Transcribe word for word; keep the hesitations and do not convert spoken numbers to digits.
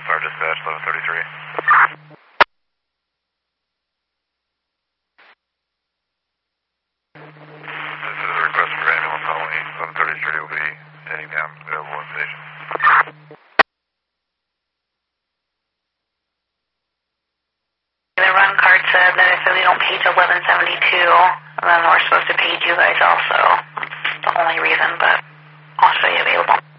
Star Dispatch, eleven thirty-three. This is a request for ambulance only. eleven thirty-three will be heading down, available on station. The run card said that if we don't page eleven seventy-two, then we're supposed to page you guys also. That's the only reason, but I'll show you available.